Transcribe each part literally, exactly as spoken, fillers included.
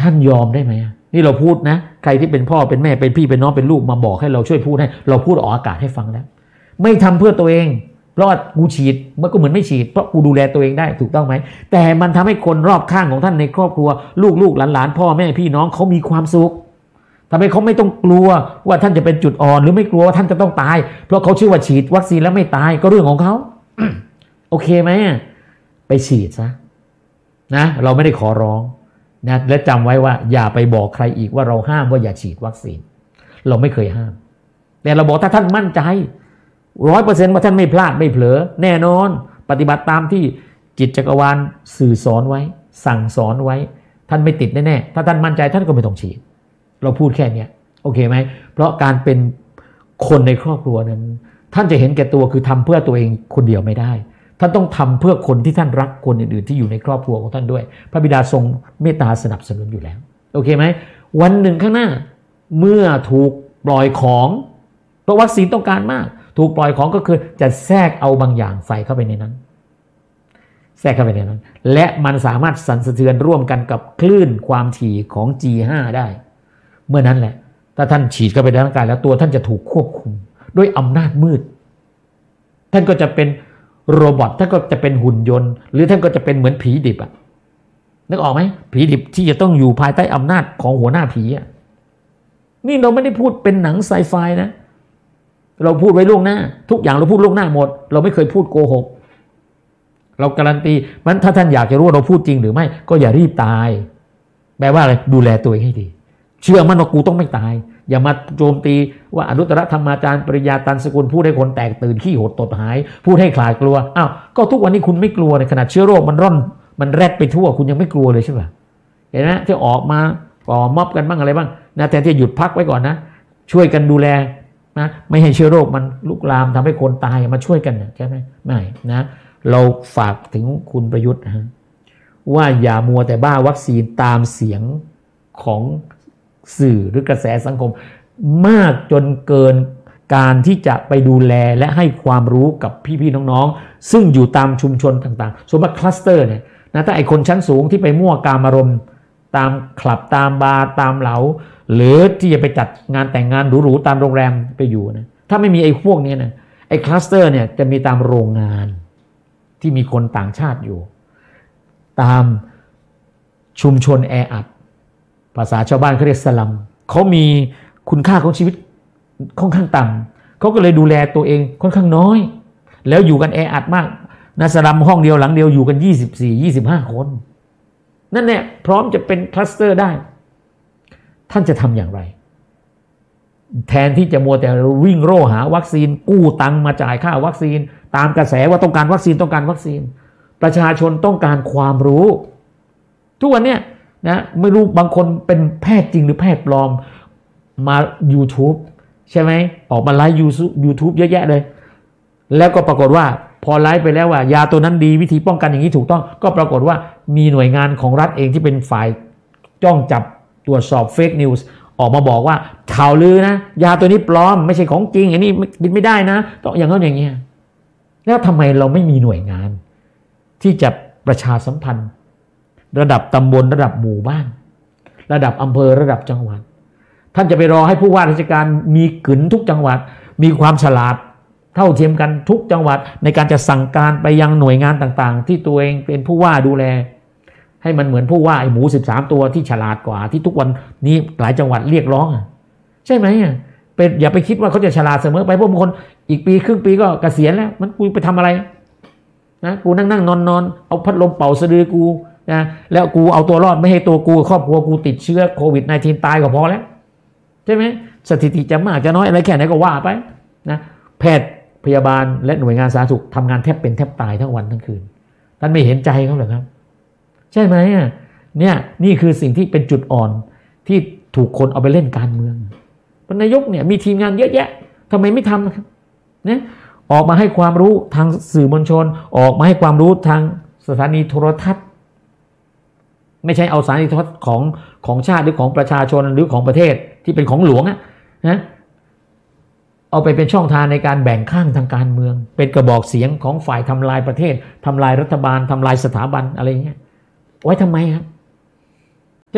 ท่านยอมได้ไหมนี่เราพูดนะใครที่เป็นพ่อเป็นแม่เป็นพี่เป็นน้องเป็นลูกมาบอกให้เราช่วยพูดให้เราพูดออกอากาศให้ฟังแล้วไม่ทำเพื่อตัวเองเพราะกูฉีดมันก็เหมือนไม่ฉีดเพราะกูดูแลตัวเองได้ถูกต้องไหมแต่มันทำให้คนรอบข้างของท่านในครอบครัวลูกๆหลานๆพ่อแม่พี่น้องเขามีความสุขทำให้เขาไม่ต้องกลัวว่าท่านจะเป็นจุดอ่อนหรือไม่กลัวว่าท่านจะต้องตายเพราะเขาเชื่อว่าฉีดวัคซีนแล้วไม่ตายก็เรื่องของเขา โอเคไหมไปฉีดซะนะเราไม่ได้ขอร้องนะและจำไว้ว่าอย่าไปบอกใครอีกว่าเราห้ามว่าอย่าฉีดวัคซีนเราไม่เคยห้ามแต่เราบอกถ้าท่านมั่นใจร้อยเปอร์เซ็นต์ว่าท่านไม่พลาดไม่เผลอแน่นอนปฏิบัติตามที่จิตจักรวาลสื่อสอนไว้สั่งสอนไว้ท่านไม่ติดแน่ๆถ้าท่านมั่นใจท่านก็ไม่ต้องฉีดเราพูดแค่นี้โอเคไหมเพราะการเป็นคนในครอบครัวนั้นท่านจะเห็นแก่ตัวคือทำเพื่อตัวเองคนเดียวไม่ได้ท่านต้องทำเพื่อคนที่ท่านรักคนอื่นๆที่อยู่ในครอบครัวของท่านด้วยพระบิดาทรงเมตตาสนับสนุนอยู่แล้วโอเคไหมวันหนึ่งข้างหน้าเมื่อถูกปล่อยของเพราะวัคซีนต้องการมากถูกปล่อยของก็คือจะแทรกเอาบางอย่างใส่เข้าไปในนั้นแทรกเข้าไปในนั้นและมันสามารถสั่นสะเทือนร่วมกันกับคลื่นความถี่ของ จี ห้า ได้เมื่อนั้นแหละถ้าท่านฉีดเข้าไปในร่างกายแล้วตัวท่านจะถูกควบคุมด้วยอำนาจมืดท่านก็จะเป็นโรบอทท่านก็จะเป็นหุ่นยนต์หรือท่านก็จะเป็นเหมือนผีดิบอ่ะนึกออกไหมผีดิบที่จะต้องอยู่ภายใต้อำนาจของหัวหน้าผีอ่ะนี่เราไม่ได้พูดเป็นหนังไซไฟนะเราพูดไว้ล่วงหน้าทุกอย่างเราพูดล่วงหน้าหมดเราไม่เคยพูดโกหกเราการันตีมันถ้าท่านอยากจะรู้ว่าเราพูดจริงหรือไม่ก็อย่ารีบตายแปลว่าอะไรดูแลตัวเองให้ดีเชื่อมั่นว่ากูต้องไม่ตายอย่ามาโจมตีว่าอนุตตรธรรมาจารย์ปริญญาตันสกุลพูดให้คนแตกตื่นขี้หดตดหายพูดให้คลายกลัวอ้าวก็ทุกวันนี้คุณไม่กลัวในขนาดเชื้อโรคมันร่อนมันแรดไปทั่วคุณยังไม่กลัวเลยใช่ไหมเห็นไหมที่ออกมาก่อม็อบกันบ้างอะไรบ้างนะแต่ที่หยุดพักไว้ก่อนนะช่วยกันดูแลนะไม่ให้เชื้อโรคมันลุกลามทำให้คนตายมาช่วยกันใช่ไหมไม่นะเราฝากถึงคุณประยุทธ์นะว่าอย่ามัวแต่บ้าวัคซีนตามเสียงของสื่อหรือกระแสสังคมมากจนเกินการที่จะไปดูแลและให้ความรู้กับพี่ๆน้องๆซึ่งอยู่ตามชุมชนต่างๆสมมติคลัสเตอร์เนี่ยนะถ้าไอคนชั้นสูงที่ไปมั่วกามารมณ์ตามคลับตามบาร์ตามเหลาหรือที่จะไปจัดงานแต่งงานหรูๆตามโรงแรมไปอยู่นะถ้าไม่มีไอ้พวกนี้นะไอ้คลัสเตอร์เนี่ยจะมีตามโรงงานที่มีคนต่างชาติอยู่ตามชุมชนแออัดภาษาชาวบ้านเขาเรียกสลัมเขามีคุณค่าของชีวิตค่อนข้างต่ำเขาก็เลยดูแลตัวเองค่อนข้างน้อยแล้วอยู่กันแออัดมากนะสลัมห้องเดียวหลังเดียวอยู่กันยี่สิบสี่ ยี่สิบห้าคนนั่นแหละพร้อมจะเป็นคลัสเตอร์ได้ท่านจะทำอย่างไรแทนที่จะมัวแต่วิ่งโร่หาวัคซีนกู้ตังมาจ่ายค่าวัคซีนตามกระแสว่าต้องการวัคซีนต้องการวัคซีนประชาชนต้องการความรู้ทุกวันเนี้ยนะไม่รู้บางคนเป็นแพทย์จริงหรือแพทย์ปลอมมา YouTube ใช่ไหมออกมาไลฟ์ YouTube เยอะแยะเลยแล้วก็ปรากฏว่าพอไลฟ์ไปแล้วว่ายาตัวนั้นดีวิธีป้องกันอย่างนี้ถูกต้องก็ปรากฏว่ามีหน่วยงานของรัฐเองที่เป็นฝ่ายจ้องจับตรวจสอบเฟกนิวส์ออกมาบอกว่าข่าวลือนะยาตัวนี้ปลอมไม่ใช่ของจริงอันนี้กินไม่ได้นะต้องอย่างนั้นอย่างเงี้ยแล้วทำไมเราไม่มีหน่วยงานที่จะประชาสัมพันธ์ระดับตำบลระดับหมู่บ้านระดับอำเภอระดับจังหวัดท่านจะไปรอให้ผู้ว่าราชการมีกึ๋นทุกจังหวัดมีความฉลาดเท่าเทียมกันทุกจังหวัดในการจะสั่งการไปยังหน่วยงานต่างๆที่ตัวเองเป็นผู้ว่าดูแลให้มันเหมือนผู้ว่าไอ้หมูสิบสามตัวที่ฉลาดกว่าที่ทุกวันนี้หลายจังหวัดเรียกร้องใช่ไหมอ่ะเป็นอย่าไปคิดว่าเขาจะฉลาดเสมอไปเพราะบางคนอีกปีครึ่งปีก็เกษียณแล้วมันกูไปทำอะไรนะกูนั่งนั่งนอนนอนเอาพัดลมเป่าสะดือกูนะแล้วกูเอาตัวรอดไม่ให้ตัวกูครอบครัวกูติดเชื้อโควิด สิบเก้า ตายก็พอแล้วใช่ไหมสถิติจะมากจะน้อยอะไรแค่ไหนก็ว่าไปนะแพทย์พยาบาลและหน่วยงานสาธารณสุขทำงานแทบเป็นแทบตายทั้งวันทั้งคืนท่านไม่เห็นใจเขาเหรอครับใช่ไหมอ่ะเนี่ยนี่คือสิ่งที่เป็นจุดอ่อนที่ถูกคนเอาไปเล่นการเมืองนายกเนี่ยมีทีมงานเยอะแยะทำไมไม่ทำนะครับเนี่ยออกมาให้ความรู้ทางสื่อมวลชนออกมาให้ความรู้ทางสถานีโทรทัศน์ไม่ใช่เอาสถานีโทรทัศน์ของของชาติหรือของประชาชนหรือของประเทศที่เป็นของหลวงอะนะเอาไปเป็นช่องทางในการแบ่งข้างทางการเมืองเป็นกระบอกเสียงของฝ่ายทำลายประเทศทำลายรัฐบาลทำลายสถาบันอะไรอย่างเงี้ยไว้ทำไมครับใช่ไหม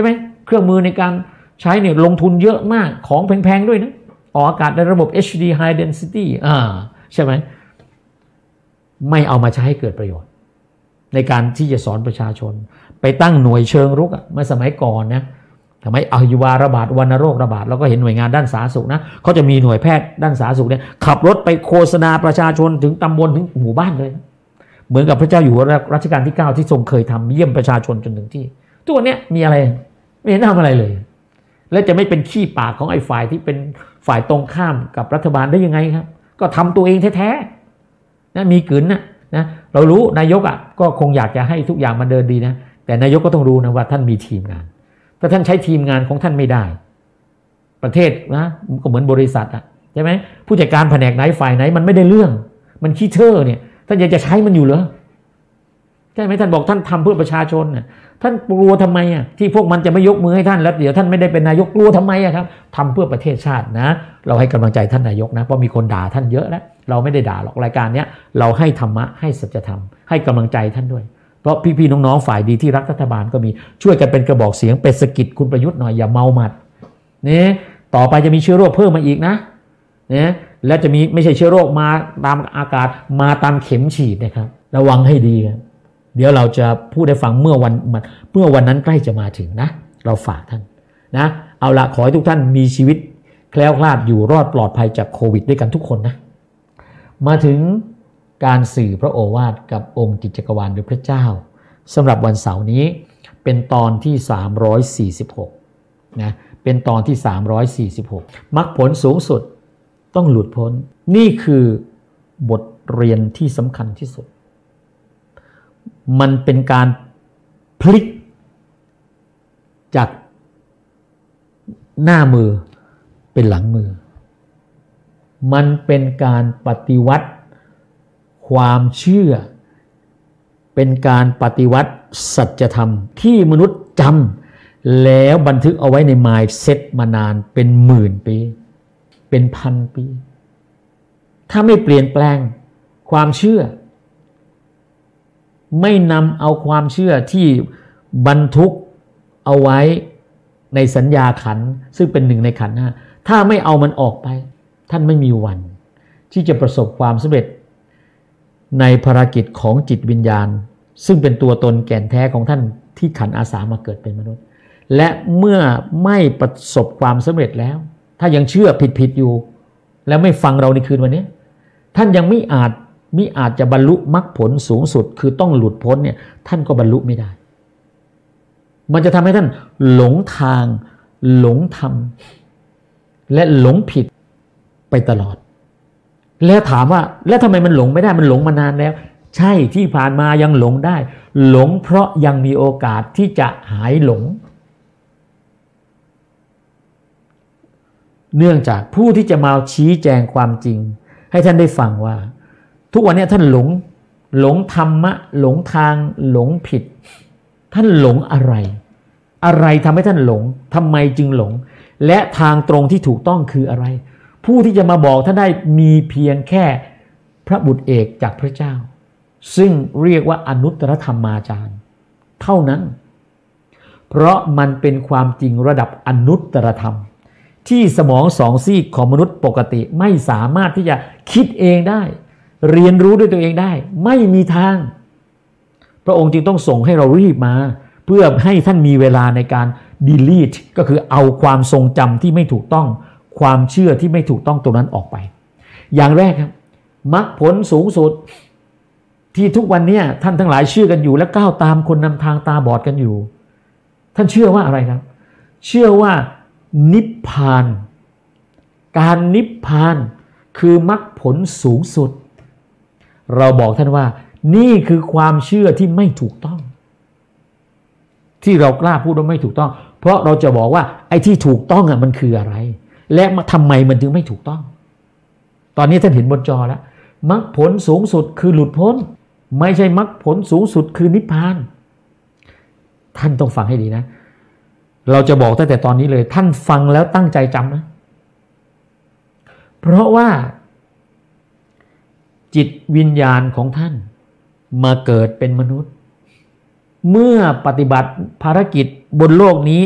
เครื่องมือในการใช้เนี่ยลงทุนเยอะมากของแพงๆด้วยนะออกอากาศในระบบ เอช ดี High Density อ่าใช่ไหมไม่เอามาใช้ให้เกิดประโยชน์ในการที่จะสอนประชาชนไปตั้งหน่วยเชิงรุกเมื่อสมัยก่อนนะทำไมอหิวาระบาดวัณโรคระบาดเราก็เห็นหน่วยงานด้านสาธารณสุขนะเขาจะมีหน่วยแพทย์ด้านสาธารณสุขเนี่ยขับรถไปโฆษณาประชาชนถึงตำบลถึงหมู่บ้านเลยเหมือนกับพระเจ้าอยู่หัวรัชกาลที่เก้าที่ทรงเคยทำเยี่ยมประชาชนจนถึงที่ทุกวันนี้มีอะไรไม่เห็นทำอะไรเลยและจะไม่เป็นขี้ปากของไอ้ฝ่ายที่เป็นฝ่ายตรงข้ามกับรัฐบาลได้ยังไงครับก็ทำตัวเองแท้ๆนะมีกลืนนะนะเรารู้นายกอ่ะก็คงอยากจะให้ทุกอย่างมันเดินดีนะแต่นายกก็ต้องรู้นะว่าท่านมีทีมงานถ้าท่านใช้ทีมงานของท่านไม่ได้ประเทศนะก็เหมือนบริษัทอ่ะใช่ไหมผู้จัดการแผนกไหนฝ่ายไหนมันไม่ได้เรื่องมันขี้เท่อเนี่ยท่านยังจะใช้มันอยู่เหรอใช่ไหมท่านบอกท่านทำเพื่อประชาชนน่ะท่านกลัวทำไมอ่ะที่พวกมันจะไม่ยกมือให้ท่านแล้วเดี๋ยวท่านไม่ได้เป็นนายกกลัวทำไมอ่ะครับทำเพื่อประเทศชาตินะเราให้กำลังใจท่านนายกนะเพราะมีคนด่าท่านเยอะแล้วเราไม่ได้ด่าหรอกรายการเนี้ยเราให้ธรรมะให้สัจธรรมให้กำลังใจท่านด้วยเพราะพี่ๆน้องๆฝ่ายดีที่รักรัฐบาลก็มีช่วยกันเป็นกระบอกเสียงเป็นสกิดคุณประยุทธ์หน่อยอย่าเมาหมัดนี่ต่อไปจะมีเชื้อโรคเพิ่มมาอีกนะเนี่ยและจะมีไม่ใช่เชื้อโรคมาตามอากาศมาตามเข็มฉีดนะครับระวังให้ดีครับเดี๋ยวเราจะพูดให้ฟังเมื่อวันเมื่อวันนั้นใกล้จะมาถึงนะเราฝากท่านนะเอาละขอให้ทุกท่านมีชีวิตแคล้วคลาดอยู่รอดปลอดภัยจากโควิดด้วยกันทุกคนนะมาถึงการสื่อพระโอวาทกับองค์จิตจักรวาลหรือพระเจ้าสำหรับวันเสาร์นี้เป็นตอนที่สามร้อยสี่สิบหกนะเป็นตอนที่สามร้อยสี่สิบหกมรรคผลสูงสุดต้องหลุดพ้นนี่คือบทเรียนที่สำคัญที่สุดมันเป็นการพลิกจากหน้ามือเป็นหลังมือมันเป็นการปฏิวัติความเชื่อเป็นการปฏิวัติสัจธรรมที่มนุษย์จำแล้วบันทึกเอาไว้ใน mindset มานานเป็นหมื่นปีเป็นพันปีถ้าไม่เปลี่ยนแปลงความเชื่อไม่นำเอาความเชื่อที่บรรทุกเอาไว้ในสัญญาขันธ์ซึ่งเป็นหนึ่งในขันธ์ห้าถ้าไม่เอามันออกไปท่านไม่มีวันที่จะประสบความสำเร็จในภารกิจของจิตวิญญาณซึ่งเป็นตัวตนแก่นแท้ของท่านที่ขันอาสามาเกิดเป็นมนุษย์และเมื่อไม่ประสบความสำเร็จแล้วถ้ายังเชื่อผิดๆอยู่แล้วไม่ฟังเราในคืนวันนี้ท่านยังไม่อาจมิอาจจะบรรลุมรรคผลสูงสุดคือต้องหลุดพ้นเนี่ยท่านก็บรรลุไม่ได้มันจะทำให้ท่านหลงทางหลงธรรมและหลงผิดไปตลอดแล้วถามว่าแล้วทำไมมันหลงไม่ได้มันหลงมานานแล้วใช่ที่ผ่านมายังหลงได้หลงเพราะยังมีโอกาสที่จะหายหลงเนื่องจากผู้ที่จะมาชี้แจงความจริงให้ท่านได้ฟังว่าทุกวันนี้ท่านหลงหลงธรรมะหลงทางหลงผิดท่านหลงอะไรอะไรทำให้ท่านหลงทำไมจึงหลงและทางตรงที่ถูกต้องคืออะไรผู้ที่จะมาบอกท่านได้มีเพียงแค่พระบุตรเอกจากพระเจ้าซึ่งเรียกว่าอนุตตรธรรมาจารย์เท่านั้นเพราะมันเป็นความจริงระดับอนุตตรธรรมที่สมองสองซีกของมนุษย์ปกติไม่สามารถที่จะคิดเองได้เรียนรู้ด้วยตัวเองได้ไม่มีทางพระองค์จึงต้องส่งให้เรารีบมาเพื่อให้ท่านมีเวลาในการ delete ก็คือเอาความทรงจำที่ไม่ถูกต้องความเชื่อที่ไม่ถูกต้องตรงนั้นออกไปอย่างแรกครับมรรคผลสูงสุดที่ทุกวันนี้ท่านทั้งหลายเชื่อกันอยู่และก้าวตามคนนำทางตาบอดกันอยู่ท่านเชื่อว่าอะไรครับเชื่อว่านิพพานการนิพพานคือมรรคผลสูงสุดเราบอกท่านว่านี่คือความเชื่อที่ไม่ถูกต้องที่เรากล้าพูดว่าไม่ถูกต้องเพราะเราจะบอกว่าไอ้ที่ถูกต้องอ่ะมันคืออะไรและทำไมมันถึงไม่ถูกต้องตอนนี้ท่านเห็นบนจอแล้วมรรคผลสูงสุดคือหลุดพ้นไม่ใช่มรรคผลสูงสุดคือนิพพานท่านต้องฟังให้ดีนะเราจะบอกตั้งแต่ตอนนี้เลยท่านฟังแล้วตั้งใจจำนะเพราะว่าจิตวิญญาณของท่านมาเกิดเป็นมนุษย์เมื่อปฏิบัติภารกิจบนโลกนี้